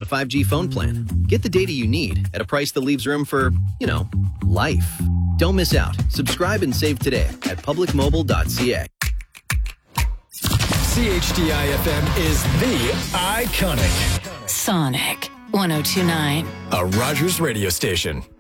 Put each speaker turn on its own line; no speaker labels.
5G phone plan. Get the data you need at a price that leaves room for, life. Don't miss out. Subscribe and save today at publicmobile.ca.
CHDI-FM is the iconic
Sonic 102.9.
a Rogers radio station.